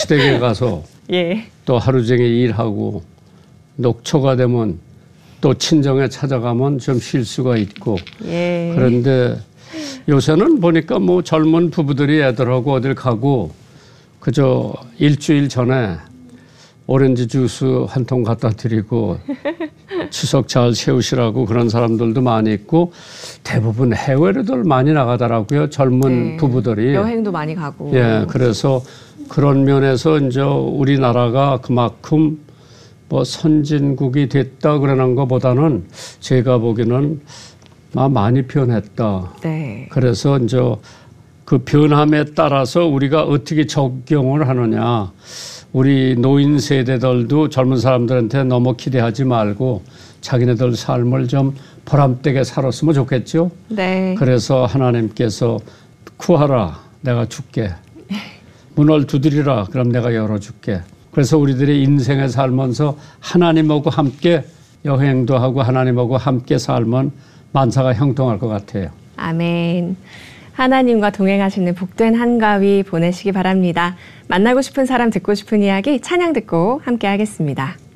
시댁에 가서 예. 또 하루 종일 일하고 녹초가 되면 또 친정에 찾아가면 좀 쉴 수가 있고 예. 그런데 요새는 보니까 뭐 젊은 부부들이 애들하고 어딜 가고 그저 일주일 전에 오렌지 주스 한 통 갖다 드리고 추석 잘 세우시라고 그런 사람들도 많이 있고 대부분 해외로들 많이 나가더라고요. 젊은 네. 부부들이. 여행도 많이 가고. 예, 그래서 그런 면에서 이제 우리나라가 그만큼 뭐 선진국이 됐다 그러는 것보다는 제가 보기에는 많이 변했다. 네. 그래서 이제 그 변함에 따라서 우리가 어떻게 적용을 하느냐. 우리 노인 세대들도 젊은 사람들한테 너무 기대하지 말고 자기네들 삶을 좀 보람되게 살았으면 좋겠죠. 네. 그래서 하나님께서 구하라, 내가 줄게. 문을 두드리라, 그럼 내가 열어줄게. 그래서 우리들의 인생에 살면서 하나님하고 함께 여행도 하고 하나님하고 함께 살면 만사가 형통할 것 같아요. 아멘. 하나님과 동행하시는 복된 한가위 보내시기 바랍니다. 만나고 싶은 사람, 듣고 싶은 이야기 찬양 듣고 함께 하겠습니다.